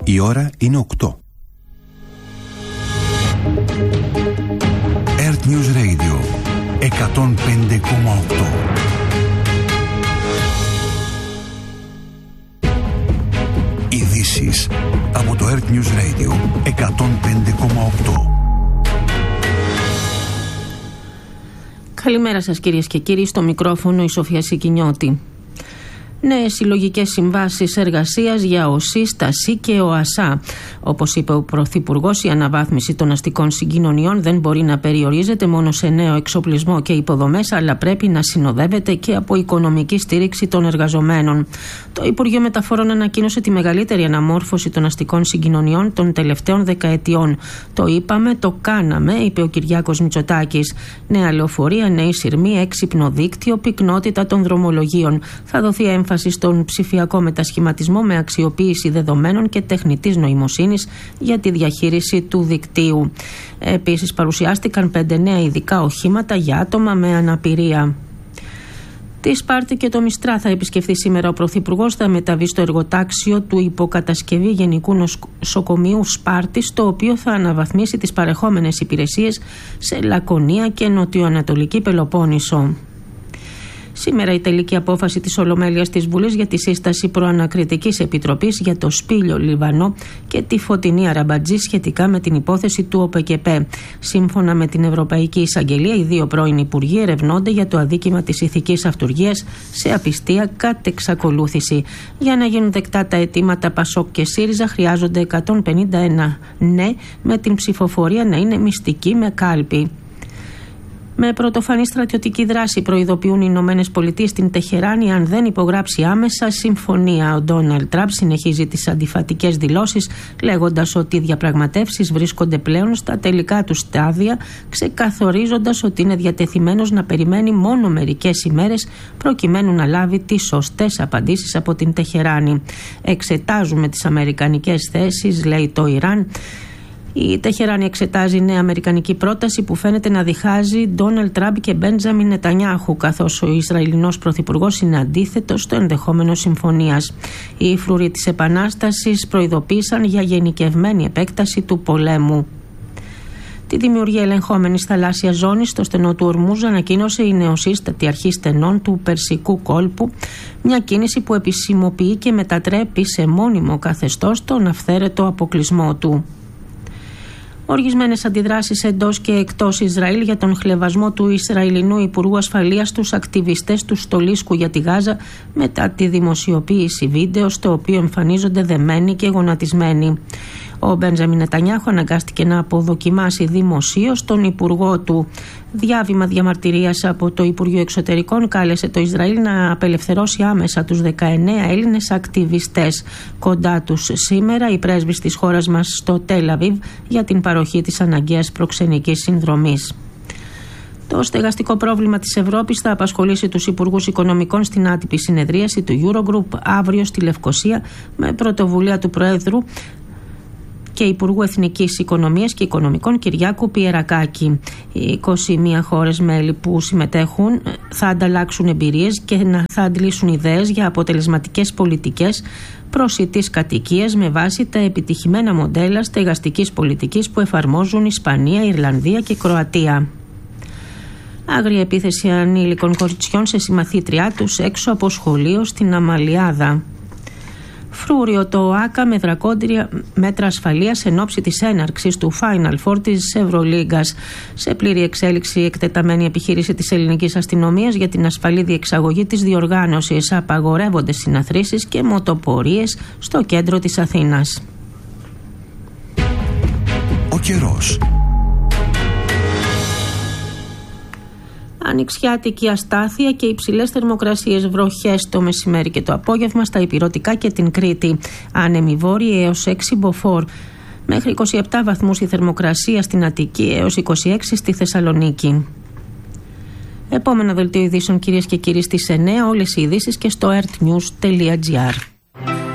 Η ώρα είναι 8. Earth News Radio 105,8. Ειδήσεις από το Earth News Radio 105,8. Καλημέρα σας κυρίες και κύριοι, στο μικρόφωνο η Σοφία Σικινιώτη. Νέες συλλογικές συμβάσεις εργασίας για ΟΣΥ, ΣΤΑΣΥ και ΟΑΣΑ. Όπως είπε ο Πρωθυπουργός, η αναβάθμιση των αστικών συγκοινωνιών δεν μπορεί να περιορίζεται μόνο σε νέο εξοπλισμό και υποδομές, αλλά πρέπει να συνοδεύεται και από οικονομική στήριξη των εργαζομένων. Το Υπουργείο Μεταφορών ανακοίνωσε τη μεγαλύτερη αναμόρφωση των αστικών συγκοινωνιών των τελευταίων δεκαετιών. Το είπαμε, το κάναμε, είπε ο Κυριάκος Μητσοτάκης. Νέα λεωφορεία, νέοι σειρμοί, έξυπνο δίκτυο, πυκνότητα των δρομολογίων. Θα δοθεί έμφαση στον ψηφιακό μετασχηματισμό με αξιοποίηση δεδομένων και τεχνητής νοημοσύνης για τη διαχείριση του δικτύου. Επίσης παρουσιάστηκαν 5 νέα ειδικά οχήματα για άτομα με αναπηρία. Τη Σπάρτη και το Μιστρά θα επισκεφθεί σήμερα ο Πρωθυπουργός. Θα μεταβεί στο εργοτάξιο του υποκατασκευή Γενικού Νοσοκομείου Σπάρτης, το οποίο θα αναβαθμίσει τις παρεχόμενες υπηρεσίες σε Λακωνία και Νοτιοανατολική Πελοπόννησο. Σήμερα η τελική απόφαση της Ολομέλειας της Βουλής για τη σύσταση προανακριτικής επιτροπής για το Σπήλιο Λιβανό και τη Φωτεινή Αραμπατζή σχετικά με την υπόθεση του ΟΠΕΚΕΠΕ. Σύμφωνα με την Ευρωπαϊκή Εισαγγελία, οι 2 πρώην υπουργοί ερευνώνται για το αδίκημα της ηθικής αυτουργίας σε απιστία κατ' εξακολούθηση. Για να γίνουν δεκτά τα αιτήματα ΠΑΣΟΚ και ΣΥΡΙΖΑ χρειάζονται 151 ναι, με την ψηφοφορία να είναι μυστική με κάλπη. Με πρωτοφανή στρατιωτική δράση προειδοποιούν οι Ηνωμένες Πολιτείες στην Τεχεράνη αν δεν υπογράψει άμεσα συμφωνία. Ο Ντόναλντ Τραμπ συνεχίζει τις αντιφατικές δηλώσεις, λέγοντας ότι οι διαπραγματεύσεις βρίσκονται πλέον στα τελικά του στάδια, ξεκαθορίζοντας ότι είναι διατεθειμένος να περιμένει μόνο μερικές ημέρες προκειμένου να λάβει τις σωστές απαντήσεις από την Τεχεράνη. Εξετάζουμε τις αμερικανικές θέσεις, λέει το Ιράν. Η Τεχεράνη εξετάζει νέα αμερικανική πρόταση που φαίνεται να διχάζει Ντόναλντ Τραμπ και Μπέντζαμιν Νετανιάχου, καθώς ο Ισραηλινός Πρωθυπουργός είναι αντίθετος στο ενδεχόμενο συμφωνίας. Οι φρουροί της Επανάστασης προειδοποίησαν για γενικευμένη επέκταση του πολέμου. Τη δημιουργία ελεγχόμενης θαλάσσιας ζώνης στο στενό του Ορμούζ ανακοίνωσε η νεοσύστατη αρχή στενών του Περσικού κόλπου, μια κίνηση που επισημοποιεί και μετατρέπει σε μόνιμο καθεστώς τον αυθαίρετο αποκλεισμό του. Οργισμένες αντιδράσεις εντός και εκτός Ισραήλ για τον χλευασμό του Ισραηλινού Υπουργού Ασφαλείας στους ακτιβιστές του Στολίσκου για τη Γάζα μετά τη δημοσιοποίηση βίντεο στο οποίο εμφανίζονται δεμένοι και γονατισμένοι. Ο Μπέντζαμιν Νετανιάχου αναγκάστηκε να αποδοκιμάσει δημοσίως τον υπουργό του. Διάβημα διαμαρτυρίας από το Υπουργείο Εξωτερικών κάλεσε το Ισραήλ να απελευθερώσει άμεσα τους 19 Έλληνες ακτιβιστές. Κοντά τους σήμερα οι πρέσβεις της χώρας μας στο Τελ Αβίβ για την παροχή της αναγκαίας προξενικής συνδρομής. Το στεγαστικό πρόβλημα της Ευρώπης θα απασχολήσει τους υπουργούς οικονομικών στην άτυπη συνεδρίαση του Eurogroup αύριο στη Λευκοσία με πρωτοβουλία του Προέδρου και Υπουργού Εθνικής Οικονομίας και Οικονομικών Κυριάκου Πιερακάκη. Οι 21 χώρες μέλη που συμμετέχουν θα ανταλλάξουν εμπειρίες και θα αντλήσουν ιδέες για αποτελεσματικές πολιτικές προσιτής κατοικίας με βάση τα επιτυχημένα μοντέλα στεγαστικής πολιτικής που εφαρμόζουν Ισπανία, Ιρλανδία και Κροατία. Άγρια επίθεση ανήλικων κοριτσιών σε συμμαθήτριά τους έξω από σχολείο στην Αμαλιάδα. Φρούριο το ΆΚΑ με δρακόντια μέτρα ασφαλείας εν ώψη της έναρξης του Final Four της Ευρωλίγκας. Σε πλήρη εξέλιξη εκτεταμένη επιχείρηση της ελληνικής αστυνομίας για την ασφαλή διεξαγωγή της διοργάνωσης. Απαγορεύονται συναθρήσεις και μοτοπορίες στο κέντρο της Αθήνας. Ο καιρός. Ανοιξιάτικη αστάθεια και υψηλές θερμοκρασίες, βροχές το μεσημέρι και το απόγευμα στα Ηπειρωτικά και την Κρήτη. Άνεμοι βόρειοι έως 6 μποφόρ. Μέχρι 27 βαθμούς η θερμοκρασία στην Αττική έως 26 στη Θεσσαλονίκη. Επόμενο δελτίο ειδήσεων κυρίες και κύριοι στις 9, όλες οι ειδήσεις και στο earthnews.gr.